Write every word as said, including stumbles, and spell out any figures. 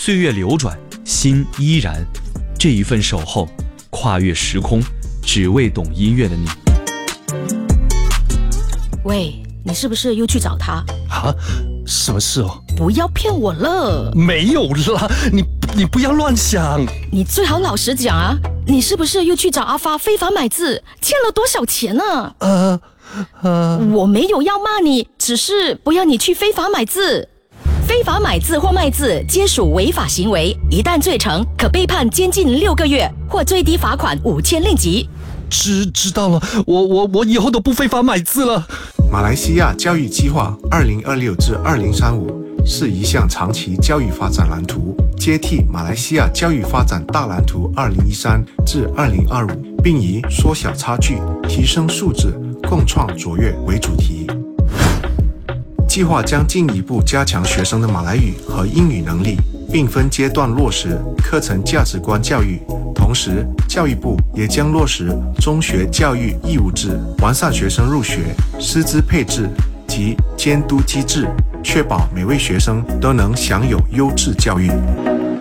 岁月流转，心依然。这一份守候，跨越时空，只为懂音乐的你。 喂，你是不是又去找他啊？什么事哦？ 不要骗我了。 没有啦，你你不要乱想。 你最好老实讲啊，你是不是又去找阿发非法买字，欠了多少钱呢？ 呃呃， 我没有要骂你，只是不要你去非法买字。非法买字或卖字皆属违法行为，一旦罪成，可被判监禁六个月或最低罚款五千令吉。 知知道了，我我我以后都不非法买字了。 马来西亚教育计划二零二六至二零三五是一项长期教育发展蓝图，接替马来西亚教育发展大蓝图二零一三至二零二五，并以缩小差距、提升素质、共创卓越为主题。计划将进一步加强学生的马来语和英语能力，并分阶段落实课程价值观教育。同时，教育部也将落实中学教育义务制，完善学生入学、师资配置及监督机制，确保每位学生都能享有优质教育。